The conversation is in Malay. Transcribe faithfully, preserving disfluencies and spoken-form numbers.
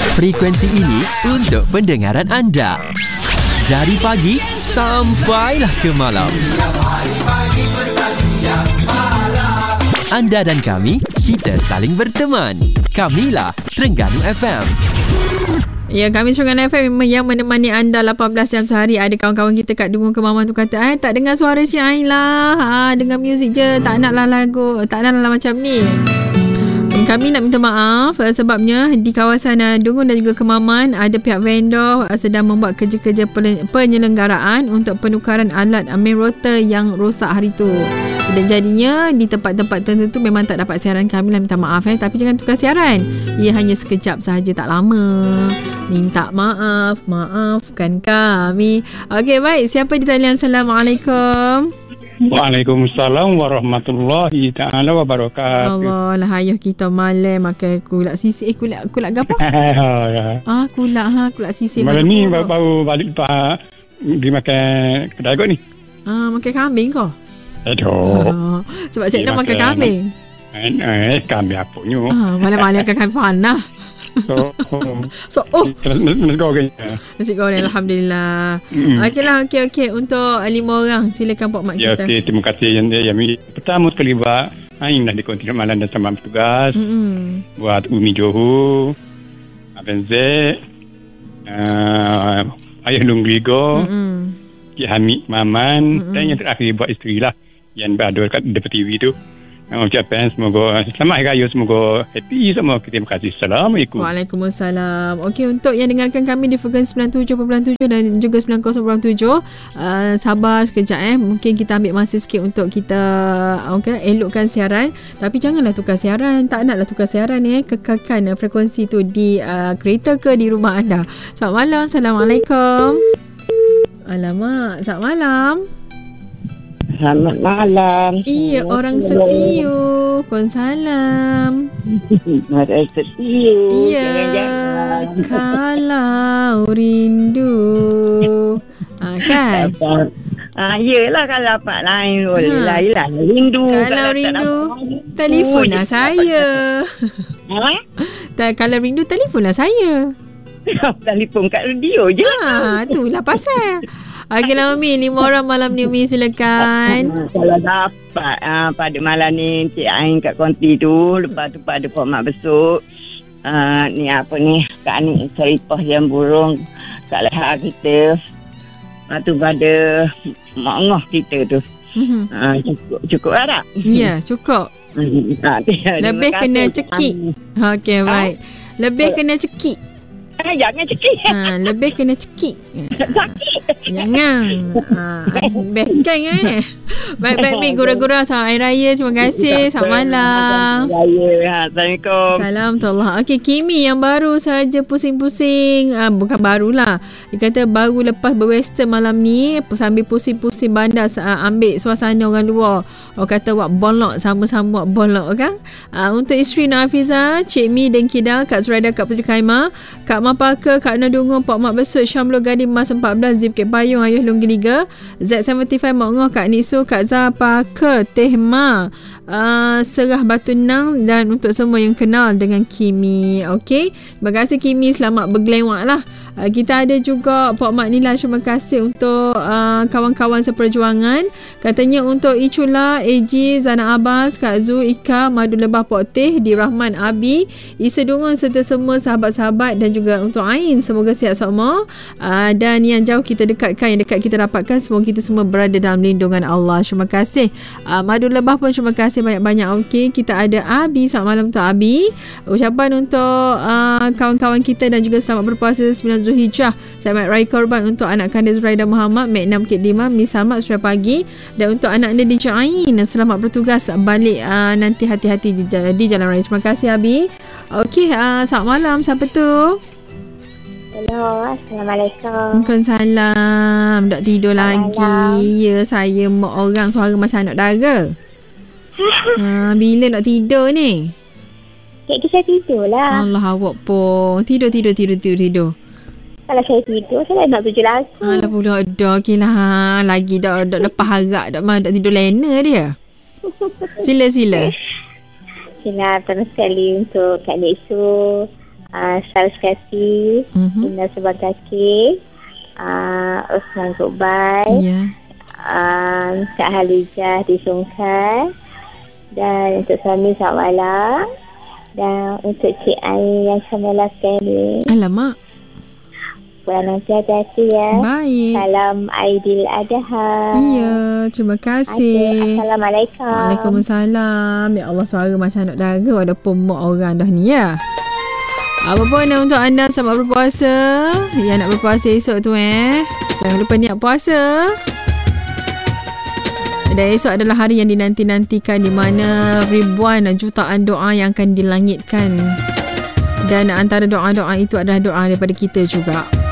Frekuensi ini untuk pendengaran anda. Dari pagi sampailah ke malam. Anda dan kami, kita saling berteman. Kamilah Terengganu F M. Ya, kami Terengganu F M yang menemani anda lapan belas jam sehari. Ada kawan-kawan kita kat Dungun Kemaman tu kata, "Ai, tak dengar suara si Ain lah. Ha, dengar muzik je. Tak nak lah lagu. Tak nak lah macam ni." Kami nak minta maaf sebabnya di kawasan Dungun dan juga Kemaman ada pihak vendor sedang membuat kerja-kerja penyelenggaraan untuk penukaran alat main rotor yang rosak hari tu. Dan jadinya di tempat-tempat tertentu memang tak dapat siaran. Kami lah minta maaf eh. Tapi jangan tukar siaran. Ia hanya sekejap sahaja, tak lama. Minta maaf, maafkan kami. Okey, baik. Siapa di talian? Assalamualaikum. Waalaikumsalam warahmatullahi ta'ala wabarakatuh. Allah lah, ayuh kita malam makan kulak sisik. Eh, kulak, kulak apa? ya. Ah, kulak ha, kulak sisik. Malam ni baru, baru balik lepas pergi makan kedai kot ni. Ah, makan kambing kau? Aduh. Ah, sebab cik nak makan kambing. Eh, eh kambing apa ni? Ah, malam-malam makan kambing panah. So, so oh. Nasi goreng. Nasi goreng, alhamdulillah. Mm. Okeylah, okey okey untuk lima orang. Silakan Pak Mak ya, kita. Okey, terima kasih yang yang pertama sekali buat Ain dah dikontinue malam dan sama petugas. Mm-hmm. Buat Umi Johor, Abang Zek, uh, Ayah Lunggligo, mm-hmm. Cik Hamid Maman, mm-hmm. dan yang terakhir buat isteri lah yang berada kat depan T V tu. Ucapan semoga selamat hari raya, semoga happy semua. Terima kasih. Assalamualaikum. Waalaikumsalam. Okey, untuk yang dengarkan kami di frekuensi sembilan puluh tujuh perpuluhan tujuh dan juga sembilan puluh perpuluhan tujuh, uh, sabar sekejap eh. Mungkin kita ambil masa sikit untuk kita okay, elokkan siaran. Tapi janganlah tukar siaran. Tak naklah tukar siaran eh. Kekalkan uh, frekuensi tu di uh, kereta ke di rumah anda. Selamat malam. Assalamualaikum. Alamak, selamat malam. Selamat malam. Iya, orang setiu. Waalaikumsalam. Orang setiu. Iya, kalau rindu. Ha, kan? Ah, yelah kalau dapat lain boleh ha. lah. Yelah, rindu. Kalau, kalau rindu, telefonlah saya. Ha? Kalau rindu, telefonlah saya. Telefon kat radio je. Ha, itulah pasal. Okeylah Umi, lima orang malam ni Umi silakan. Kalau dapat uh, pada malam ni Cik Ain kat konti tu, lepas tu pada Pak Mak besok uh, ni apa ni Kak Anik Seripah yang burung kat leher kita. Lepas tu pada Mak Ngoh kita tu. Mm-hmm. uh, Cukup Cukup lah tak? Ya, cukup. Lebih kena cekik. Okey, baik. Lebih kena cekik. Eh, jangan cekik. Ha, lebih kena cekik. Sakit. Jangan. Ha, bekang eh. Baik-baik Mi, gurau-gurau sama Hari Raya. Terima kasih. Selamat malam. Assalamualaikum. Salam tolong. Okey, Kimi yang baru saja pusing-pusing. Ah, bukan barulah. Dia kata baru lepas berwestern malam ni sambil pusing-pusing bandar uh, ambil suasana orang luar. Orang kata buat bolok sama-sama buat bolok kan. Uh, untuk isteri Nafiza, Cik Mi dan Kidal, Kak Zuraida, Kak Putri Kaimah, Kak Mapaka, Kak Nadungo, Pak Mak Besut, Syamlo Gading, Mas empat belas, Zip Kek Payung, Ayuh Lunggiliga, Z tujuh puluh lima, Mak Ngoh, Kak Nisu, Kak Zapaka, Tehma, uh, Serah Batu Nang, dan untuk semua yang kenal dengan Kimi. Okey, terima kasih Kimi, selamat bergelewak lah. Uh, kita ada juga Pak Mak Nila, terima kasih untuk uh, kawan-kawan seperjuangan. Katanya untuk Icula, A G, Zana Abbas, Kak Zu, Ika, Madu Lebah Pok Teh, Di Rahman, Abi, Isa Dungun serta semua sahabat-sahabat, dan juga untuk Ain, semoga sihat semua. Uh, dan yang jauh kita dekatkan, yang dekat kita dapatkan, semoga kita semua berada dalam lindungan Allah. Terima kasih. Uh, Madu Lebah pun terima kasih banyak-banyak. Okey, kita ada Abi. Selamat malam untuk Abi. Ucapan untuk uh, kawan-kawan kita dan juga selamat berpuasa sembilan Zulhijjah. Selamat Raya Korban untuk anak kandil Zuraida Muhammad, Mek enam Kit lima, Miss Ahmad sudah pagi, dan untuk anak anda D J Ain, selamat bertugas balik uh, nanti hati-hati di, di jalan raya. Terima kasih Abi. Okey, uh, selamat malam. Siapa tu? Hello, Assalamualaikum. Waalaikumsalam. Tak tidur lagi. Malam. Ya, saya mak orang suara macam anak dara. Ha, bila nak tidur ni? Cik saya tidur lah. Allah, awak pun. Tidur, tidur, tidur, tidur, tidur. Kalau saya tidur, saya nak tujuh lagu. Alah pula dah. Okey lah. Lagi dah, dah lepas harap. Dah, dah tidur lena dia. Sila, sila. Sila, pertama sekali untuk Kak Neksu, uh, Saraswati, Mhm. Ina Subagaki, uh, Osman Zubai, Ya. um, Kak Halijah di Sungkai, dan untuk suami selamat malam, dan untuk Cik Ain yang semula sekali. Alamak. Bulan nanti hati-hati ya. Baik. Salam Aidil Adha. Ya, terima kasih. Assalamualaikum. Waalaikumsalam. Ya Allah, suara macam anak dara walaupun mak orang dah ni ya. Apa pun untuk anda selamat berpuasa. Yang nak berpuasa esok tu eh. Jangan lupa niat puasa. Dan esok adalah hari yang dinanti-nantikan di mana ribuan jutaan doa yang akan dilangitkan. Dan antara doa-doa itu adalah doa daripada kita juga.